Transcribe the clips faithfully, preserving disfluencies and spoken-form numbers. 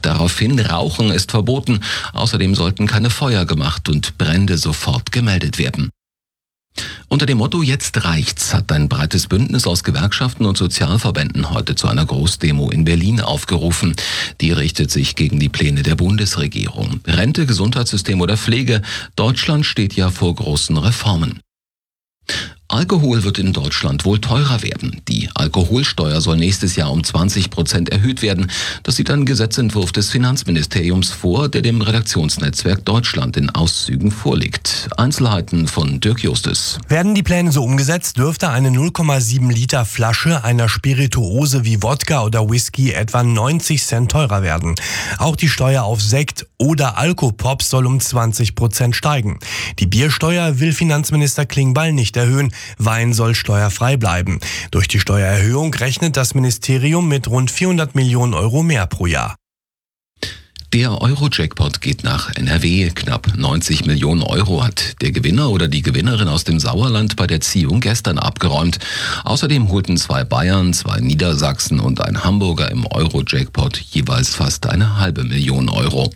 Daraufhin, Rauchen ist verboten. Außerdem sollten keine Feuer gemacht und Brände sofort gemeldet werden. Unter dem Motto "Jetzt reicht's" hat ein breites Bündnis aus Gewerkschaften und Sozialverbänden heute zu einer Großdemo in Berlin aufgerufen. Die richtet sich gegen die Pläne der Bundesregierung. Rente, Gesundheitssystem oder Pflege, Deutschland steht ja vor großen Reformen. Alkohol wird in Deutschland wohl teurer werden. Die Alkoholsteuer soll nächstes Jahr um zwanzig Prozent erhöht werden. Das sieht ein Gesetzentwurf des Finanzministeriums vor, der dem Redaktionsnetzwerk Deutschland in Auszügen vorliegt. Einzelheiten von Dirk Justus. Werden die Pläne so umgesetzt, dürfte eine null Komma sieben Liter Flasche einer Spirituose wie Wodka oder Whisky etwa neunzig Cent teurer werden. Auch die Steuer auf Sekt oder Alkopops soll um zwanzig Prozent steigen. Die Biersteuer will Finanzminister Klingbeil nicht erhöhen. Wein soll steuerfrei bleiben. Durch die Steuererhöhung rechnet das Ministerium mit rund vierhundert Millionen Euro mehr pro Jahr. Der Euro-Jackpot geht nach N R W. Knapp neunzig Millionen Euro hat der Gewinner oder die Gewinnerin aus dem Sauerland bei der Ziehung gestern abgeräumt. Außerdem holten zwei Bayern, zwei Niedersachsen und ein Hamburger im Euro-Jackpot jeweils fast eine halbe Million Euro.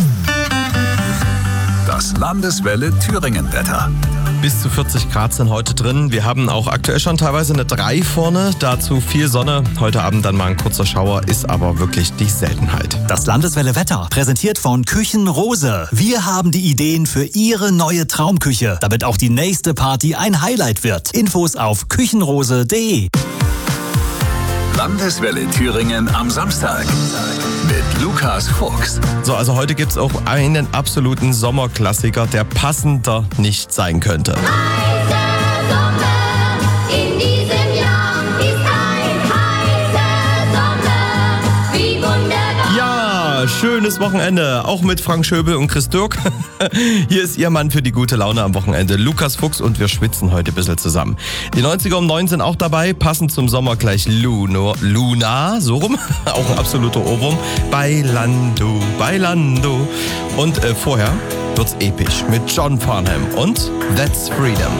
Das Landeswelle Thüringen-Wetter. Bis zu vierzig Grad sind heute drin. Wir haben auch aktuell schon teilweise eine drei vorne. Dazu viel Sonne. Heute Abend dann mal ein kurzer Schauer, ist aber wirklich die Seltenheit. Das Landeswelle Wetter, präsentiert von Küchenrose. Wir haben die Ideen für Ihre neue Traumküche, damit auch die nächste Party ein Highlight wird. Infos auf küchenrose punkt de. Landeswelle Thüringen am Samstag mit Lukas Fuchs. So, also heute gibt's auch einen absoluten Sommerklassiker, der passender nicht sein könnte. Heißer Sommer in diesem Jahr ist ein heißer Sommer, wie wunderbar. Ja, schönes Wochenende, auch mit Frank Schöbel und Chris Dirk. Hier ist Ihr Mann für die gute Laune am Wochenende, Lukas Fuchs, und wir schwitzen heute ein bisschen zusammen. Die neunziger um neun sind auch dabei, passend zum Sommer gleich Luno, Luna, so rum, auch ein absoluter Ohrwurm, Bailando, Bailando. Und äh, vorher wird's episch mit John Farnham und That's Freedom.